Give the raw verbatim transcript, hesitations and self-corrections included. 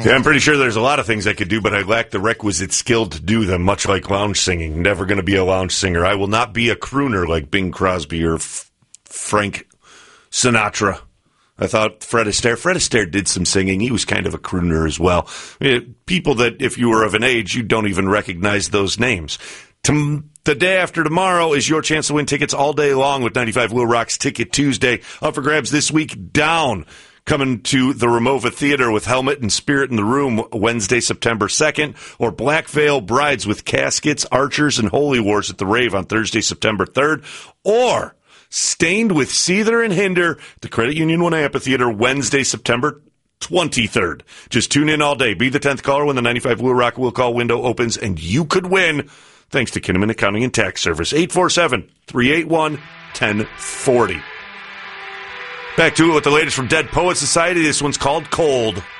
Yeah, I'm pretty sure there's a lot of things I could do, but I lack the requisite skill to do them, much like lounge singing. Never going to be a lounge singer. I will not be a crooner like Bing Crosby or F- Frank Sinatra. I thought Fred Astaire. Fred Astaire did some singing. He was kind of a crooner as well. It, people that, if you were of an age, you don't even recognize those names. Tom- the day after tomorrow is your chance to win tickets all day long with ninety-five Will Rock's Ticket Tuesday. Up for grabs this week, Down. Coming to the Ramova Theater with Helmet and Spirit in the Room Wednesday, September second, or Black Veil Brides with Caskets, Archers, and Holy Wars at the Rave on Thursday, September third, or Stained with Seether and Hinder at the Credit Union One Amphitheater Wednesday, September twenty-third. Just tune in all day. Be the tenth caller when the ninety-five Will Rock Will Call window opens, and you could win thanks to Kinnaman Accounting and Tax Service. eight four seven, three eight one, one oh four oh. Back to it with the latest from Dead Poet Society. This one's called Cold.